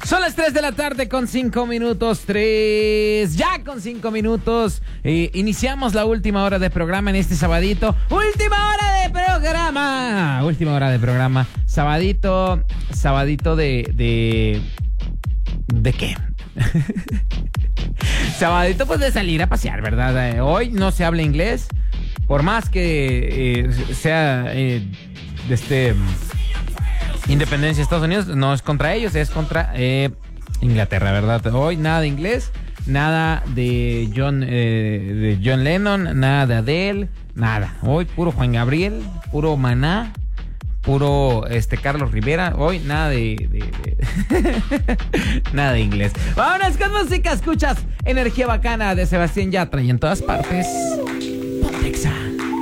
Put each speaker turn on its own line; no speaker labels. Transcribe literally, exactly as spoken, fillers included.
Son las tres de la tarde con cinco minutos, tres, ya con cinco minutos. Eh, iniciamos la última hora de programa en este sabadito. Última hora de programa. Última hora de programa. Sabadito, sabadito de... ¿De, ¿de qué? Sabadito pues de salir a pasear, ¿verdad? Eh, hoy no se habla inglés. Por más que eh, sea eh, de este... Independencia de Estados Unidos, no es contra ellos, es contra eh, Inglaterra, ¿verdad? Hoy nada de inglés, nada de John, eh, de John Lennon, nada de Adele, nada. Hoy puro Juan Gabriel, puro Maná, puro este Carlos Rivera. Hoy nada de, de, de nada de inglés. Vámonos con música, escuchas Energía Bacana de Sebastián Yatra y en todas partes.